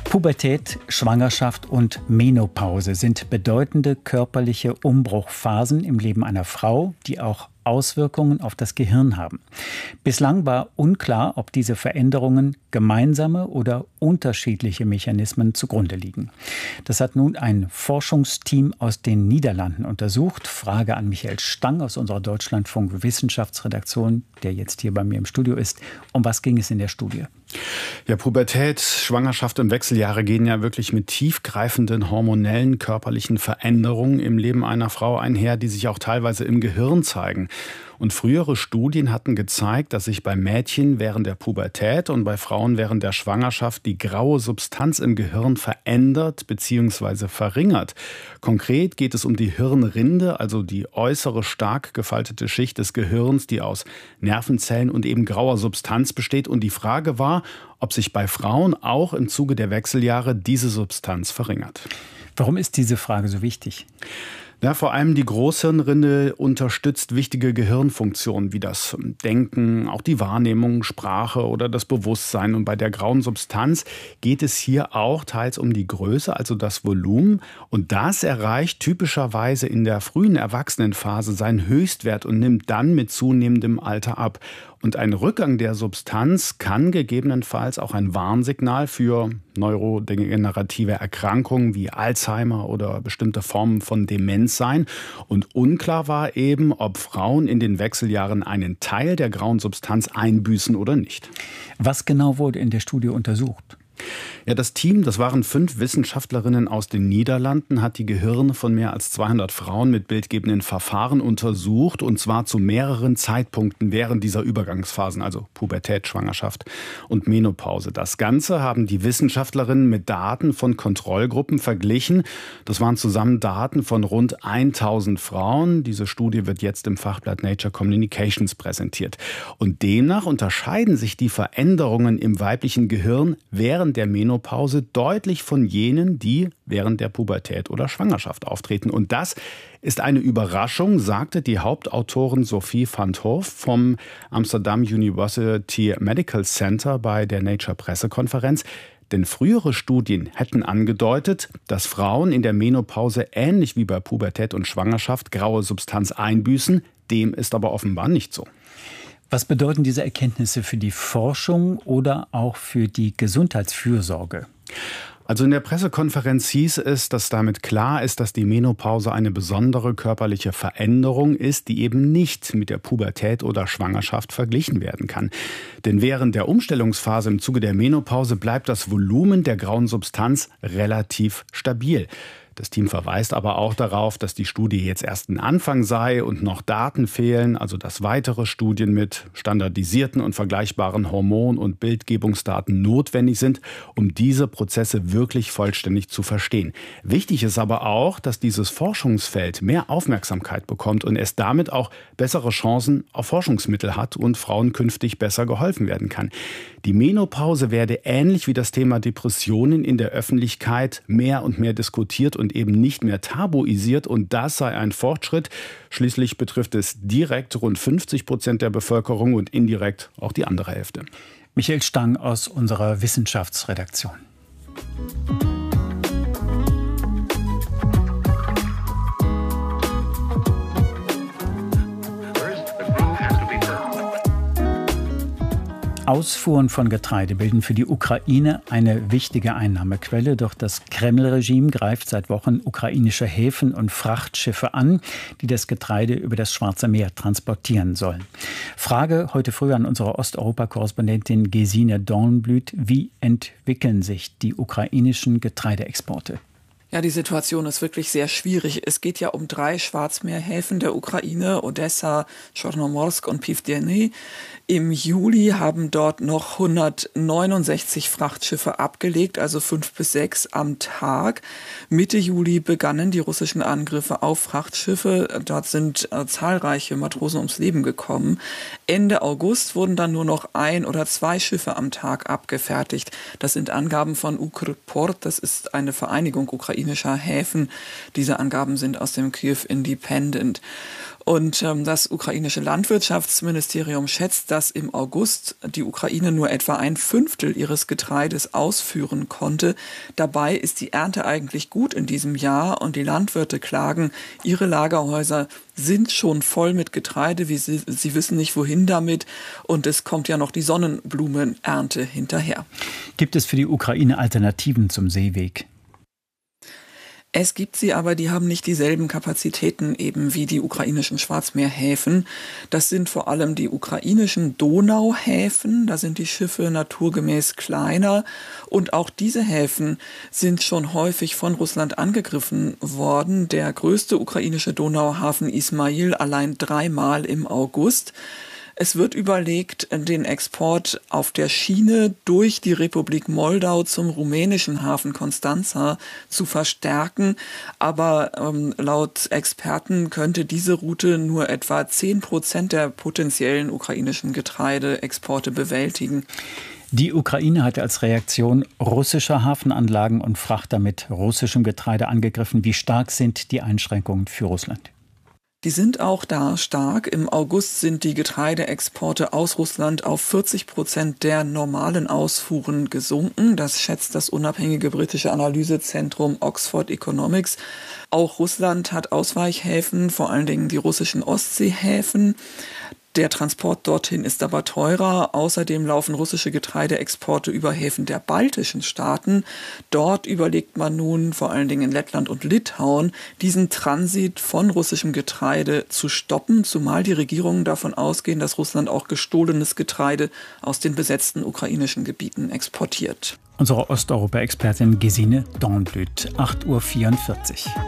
Pubertät, Schwangerschaft und Menopause sind bedeutende körperliche Umbruchphasen im Leben einer Frau, die auch Auswirkungen auf das Gehirn haben. Bislang war unklar, ob diese Veränderungen gemeinsame oder unterschiedliche Mechanismen zugrunde liegen. Das hat nun ein Forschungsteam aus den Niederlanden untersucht. Frage an Michael Stang aus unserer Deutschlandfunk-Wissenschaftsredaktion, der jetzt hier bei mir im Studio ist. Um was ging es in der Studie? Ja, Pubertät, Schwangerschaft und Wechseljahre gehen ja wirklich mit tiefgreifenden hormonellen, körperlichen Veränderungen im Leben einer Frau einher, die sich auch teilweise im Gehirn zeigen. Und frühere Studien hatten gezeigt, dass sich bei Mädchen während der Pubertät und bei Frauen während der Schwangerschaft die graue Substanz im Gehirn verändert bzw. verringert. Konkret geht es um die Hirnrinde, also die äußere stark gefaltete Schicht des Gehirns, die aus Nervenzellen und eben grauer Substanz besteht. Und die Frage war, ob sich bei Frauen auch im Zuge der Wechseljahre diese Substanz verringert. Warum ist diese Frage so wichtig? Ja, vor allem die Großhirnrinde unterstützt wichtige Gehirnfunktionen wie das Denken, auch die Wahrnehmung, Sprache oder das Bewusstsein. Und bei der grauen Substanz geht es hier auch teils um die Größe, also das Volumen. Und das erreicht typischerweise in der frühen Erwachsenenphase seinen Höchstwert und nimmt dann mit zunehmendem Alter ab. Und ein Rückgang der Substanz kann gegebenenfalls auch ein Warnsignal für neurodegenerative Erkrankungen wie Alzheimer oder bestimmte Formen von Demenz sein. Und unklar war eben, ob Frauen in den Wechseljahren einen Teil der grauen Substanz einbüßen oder nicht. Was genau wurde in der Studie untersucht? Ja, das Team, das waren 5 Wissenschaftlerinnen aus den Niederlanden, hat die Gehirne von mehr als 200 Frauen mit bildgebenden Verfahren untersucht, und zwar zu mehreren Zeitpunkten während dieser Übergangsphasen, also Pubertät, Schwangerschaft und Menopause. Das Ganze haben die Wissenschaftlerinnen mit Daten von Kontrollgruppen verglichen. Das waren zusammen Daten von rund 1000 Frauen. Diese Studie wird jetzt im Fachblatt Nature Communications präsentiert. Und demnach unterscheiden sich die Veränderungen im weiblichen Gehirn während der Menopause deutlich von jenen, die während der Pubertät oder Schwangerschaft auftreten. Und das ist eine Überraschung, sagte die Hauptautorin Sophie van 't Hoof vom Amsterdam University Medical Center bei der Nature-Pressekonferenz. Denn frühere Studien hätten angedeutet, dass Frauen in der Menopause ähnlich wie bei Pubertät und Schwangerschaft graue Substanz einbüßen. Dem ist aber offenbar nicht so. Was bedeuten diese Erkenntnisse für die Forschung oder auch für die Gesundheitsfürsorge? Also in der Pressekonferenz hieß es, dass damit klar ist, dass die Menopause eine besondere körperliche Veränderung ist, die eben nicht mit der Pubertät oder Schwangerschaft verglichen werden kann. Denn während der Umstellungsphase im Zuge der Menopause bleibt das Volumen der grauen Substanz relativ stabil. Das Team verweist aber auch darauf, dass die Studie jetzt erst ein Anfang sei und noch Daten fehlen, also dass weitere Studien mit standardisierten und vergleichbaren Hormon- und Bildgebungsdaten notwendig sind, um diese Prozesse wirklich vollständig zu verstehen. Wichtig ist aber auch, dass dieses Forschungsfeld mehr Aufmerksamkeit bekommt und es damit auch bessere Chancen auf Forschungsmittel hat und Frauen künftig besser geholfen werden kann. Die Menopause werde ähnlich wie das Thema Depressionen in der Öffentlichkeit mehr und mehr diskutiert und eben nicht mehr tabuisiert, und das sei ein Fortschritt. Schließlich betrifft es direkt rund 50% der Bevölkerung und indirekt auch die andere Hälfte. Michael Stang aus unserer Wissenschaftsredaktion. Ausfuhren von Getreide bilden für die Ukraine eine wichtige Einnahmequelle. Doch das Kreml-Regime greift seit Wochen ukrainische Häfen und Frachtschiffe an, die das Getreide über das Schwarze Meer transportieren sollen. Frage heute früh an unsere Osteuropa-Korrespondentin Gesine Dornblüt: Wie entwickeln sich die ukrainischen Getreideexporte? Ja, die Situation ist wirklich sehr schwierig. Es geht ja um 3 Schwarzmeerhäfen der Ukraine: Odessa, Chornomorsk und Pivdeny. Im Juli haben dort noch 169 Frachtschiffe abgelegt, also 5 bis 6 am Tag. Mitte Juli begannen die russischen Angriffe auf Frachtschiffe. Dort sind zahlreiche Matrosen ums Leben gekommen. Ende August wurden dann nur noch 1 oder 2 Schiffe am Tag abgefertigt. Das sind Angaben von Ukrport, das ist eine Vereinigung ukrainischer ukrainischer Häfen. Diese Angaben sind aus dem Kyiv Independent. Und das ukrainische Landwirtschaftsministerium schätzt, dass im August die Ukraine nur etwa 1/5 ihres Getreides ausführen konnte. Dabei ist die Ernte eigentlich gut in diesem Jahr und die Landwirte klagen, ihre Lagerhäuser sind schon voll mit Getreide, sie wissen nicht wohin damit und es kommt ja noch die Sonnenblumenernte hinterher. Gibt es für die Ukraine Alternativen zum Seeweg? Es gibt sie, aber die haben nicht dieselben Kapazitäten eben wie die ukrainischen Schwarzmeerhäfen. Das sind vor allem die ukrainischen Donauhäfen. Da sind die Schiffe naturgemäß kleiner. Und auch diese Häfen sind schon häufig von Russland angegriffen worden. Der größte ukrainische Donauhafen Ismail allein 3-mal im August. Es wird überlegt, den Export auf der Schiene durch die Republik Moldau zum rumänischen Hafen Constanța zu verstärken. Aber laut Experten könnte diese Route nur etwa 10% der potenziellen ukrainischen Getreideexporte bewältigen. Die Ukraine hatte als Reaktion russischer Hafenanlagen und Frachter mit russischem Getreide angegriffen. Wie stark sind die Einschränkungen für Russland? Die sind auch da stark. Im August sind die Getreideexporte aus Russland auf 40% der normalen Ausfuhren gesunken. Das schätzt das unabhängige britische Analysezentrum Oxford Economics. Auch Russland hat Ausweichhäfen, vor allen Dingen die russischen Ostseehäfen. Der Transport dorthin ist aber teurer. Außerdem laufen russische Getreideexporte über Häfen der baltischen Staaten. Dort überlegt man nun, vor allen Dingen in Lettland und Litauen, diesen Transit von russischem Getreide zu stoppen, zumal die Regierungen davon ausgehen, dass Russland auch gestohlenes Getreide aus den besetzten ukrainischen Gebieten exportiert. Unsere Osteuropa-Expertin Gesine Dornblüt, 8:44 Uhr.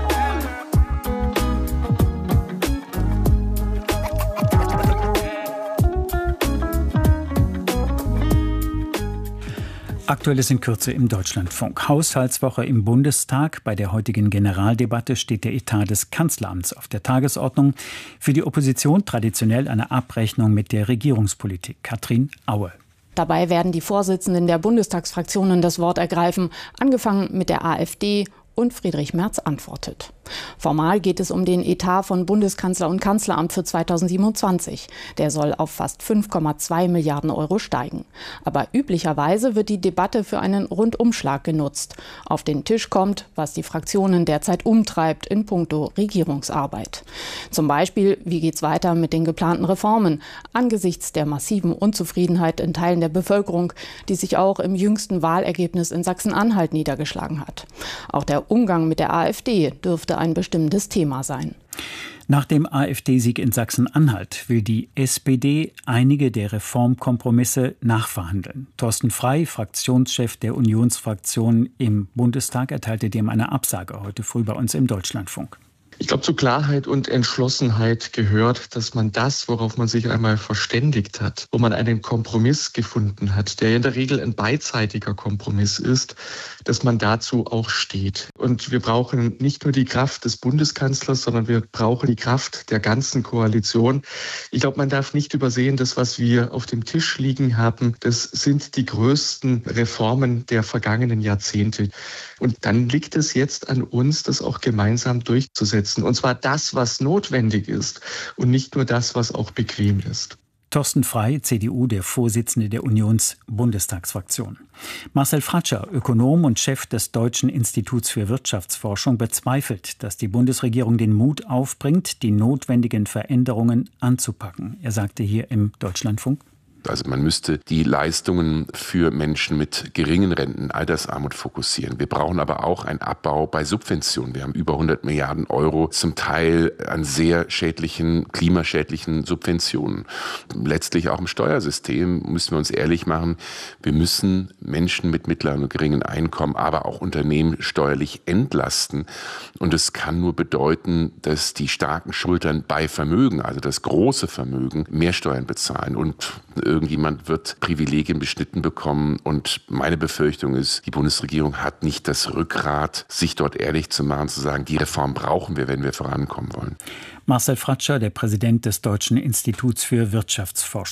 Aktuelles in Kürze im Deutschlandfunk. Haushaltswoche im Bundestag. Bei der heutigen Generaldebatte steht der Etat des Kanzleramts auf der Tagesordnung. Für die Opposition traditionell eine Abrechnung mit der Regierungspolitik. Katrin Aue. Dabei werden die Vorsitzenden der Bundestagsfraktionen das Wort ergreifen, angefangen mit der AfD. Und Friedrich Merz antwortet. Formal geht es um den Etat von Bundeskanzler und Kanzleramt für 2027. Der soll auf fast 5,2 Milliarden Euro steigen. Aber üblicherweise wird die Debatte für einen Rundumschlag genutzt. Auf den Tisch kommt, was die Fraktionen derzeit umtreibt in puncto Regierungsarbeit. Zum Beispiel, wie geht's weiter mit den geplanten Reformen angesichts der massiven Unzufriedenheit in Teilen der Bevölkerung, die sich auch im jüngsten Wahlergebnis in Sachsen-Anhalt niedergeschlagen hat. Auch der Umgang mit der AfD dürfte ein bestimmendes Thema sein. Nach dem AfD-Sieg in Sachsen-Anhalt will die SPD einige der Reformkompromisse nachverhandeln. Thorsten Frey, Fraktionschef der Unionsfraktion im Bundestag, erteilte dem eine Absage heute früh bei uns im Deutschlandfunk. Ich glaube, zu Klarheit und Entschlossenheit gehört, dass man das, worauf man sich einmal verständigt hat, wo man einen Kompromiss gefunden hat, der in der Regel ein beidseitiger Kompromiss ist, dass man dazu auch steht. Und wir brauchen nicht nur die Kraft des Bundeskanzlers, sondern wir brauchen die Kraft der ganzen Koalition. Ich glaube, man darf nicht übersehen, das, was wir auf dem Tisch liegen haben, das sind die größten Reformen der vergangenen Jahrzehnte. Und dann liegt es jetzt an uns, das auch gemeinsam durchzusetzen. Und zwar das, was notwendig ist und nicht nur das, was auch bequem ist. Thorsten Frey, CDU, der Vorsitzende der Unions-Bundestagsfraktion. Marcel Fratscher, Ökonom und Chef des Deutschen Instituts für Wirtschaftsforschung, bezweifelt, dass die Bundesregierung den Mut aufbringt, die notwendigen Veränderungen anzupacken. Er sagte hier im Deutschlandfunk: Also man müsste die Leistungen für Menschen mit geringen Renten, Altersarmut fokussieren. Wir brauchen aber auch einen Abbau bei Subventionen. Wir haben über 100 Milliarden Euro, zum Teil an sehr schädlichen, klimaschädlichen Subventionen. Letztlich auch im Steuersystem müssen wir uns ehrlich machen. Wir müssen Menschen mit mittleren und geringen Einkommen, aber auch Unternehmen steuerlich entlasten. Und es kann nur bedeuten, dass die starken Schultern bei Vermögen, also das große Vermögen, mehr Steuern bezahlen. Und irgendjemand wird Privilegien beschnitten bekommen. Und meine Befürchtung ist, die Bundesregierung hat nicht das Rückgrat, sich dort ehrlich zu machen, zu sagen, die Reform brauchen wir, wenn wir vorankommen wollen. Marcel Fratscher, der Präsident des Deutschen Instituts für Wirtschaftsforschung.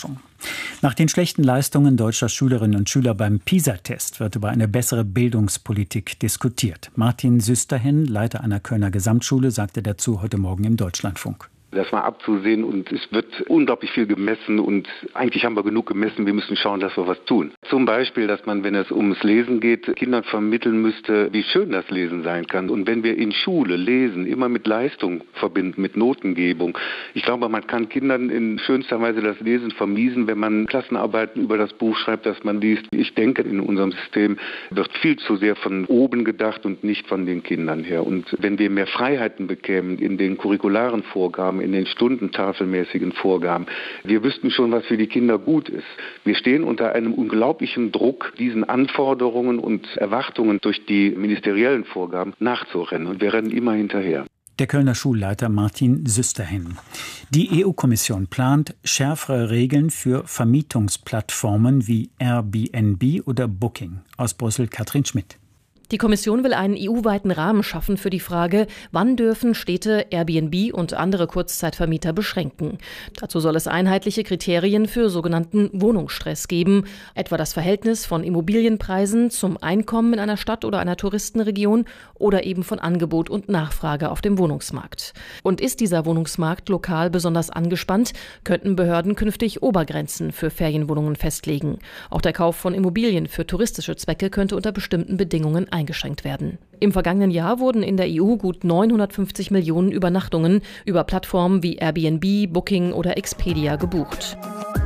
Nach den schlechten Leistungen deutscher Schülerinnen und Schüler beim PISA-Test wird über eine bessere Bildungspolitik diskutiert. Martin Süsterhen, Leiter einer Kölner Gesamtschule, sagte dazu heute Morgen im Deutschlandfunk. Das war abzusehen und es wird unglaublich viel gemessen und eigentlich haben wir genug gemessen, wir müssen schauen, dass wir was tun. Zum Beispiel, dass man, wenn es ums Lesen geht, Kindern vermitteln müsste, wie schön das Lesen sein kann. Und wenn wir in Schule Lesen immer mit Leistung verbinden, mit Notengebung, ich glaube, man kann Kindern in schönster Weise das Lesen vermiesen, wenn man Klassenarbeiten über das Buch schreibt, das man liest. Ich denke, in unserem System wird viel zu sehr von oben gedacht und nicht von den Kindern her. Und wenn wir mehr Freiheiten bekämen in den curricularen Vorgaben, in den stundentafelmäßigen Vorgaben. Wir wüssten schon, was für die Kinder gut ist. Wir stehen unter einem unglaublichen Druck, diesen Anforderungen und Erwartungen durch die ministeriellen Vorgaben nachzurennen. Und wir rennen immer hinterher. Der Kölner Schulleiter Martin Süsterhen. Die EU-Kommission plant schärfere Regeln für Vermietungsplattformen wie Airbnb oder Booking. Aus Brüssel Katrin Schmidt. Die Kommission will einen EU-weiten Rahmen schaffen für die Frage, wann dürfen Städte Airbnb und andere Kurzzeitvermieter beschränken. Dazu soll es einheitliche Kriterien für sogenannten Wohnungsstress geben, etwa das Verhältnis von Immobilienpreisen zum Einkommen in einer Stadt oder einer Touristenregion oder eben von Angebot und Nachfrage auf dem Wohnungsmarkt. Und ist dieser Wohnungsmarkt lokal besonders angespannt, könnten Behörden künftig Obergrenzen für Ferienwohnungen festlegen. Auch der Kauf von Immobilien für touristische Zwecke könnte unter bestimmten Bedingungen eingeschränkt werden. Im vergangenen Jahr wurden in der EU gut 950 Millionen Übernachtungen über Plattformen wie Airbnb, Booking oder Expedia gebucht.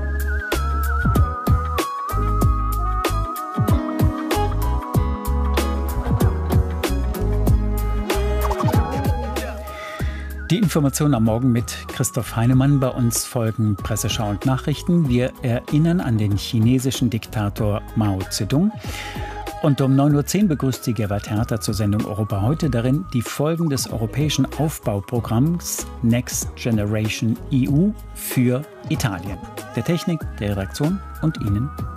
Die Information am Morgen mit Christoph Heinemann. Bei uns folgen Presseschau und Nachrichten. Wir erinnern an den chinesischen Diktator Mao Zedong. Und um 9.10 Uhr begrüßt sie Gerwart Herter zur Sendung Europa heute. Darin die Folgen des europäischen Aufbauprogramms Next Generation EU für Italien. Der Technik, der Redaktion und Ihnen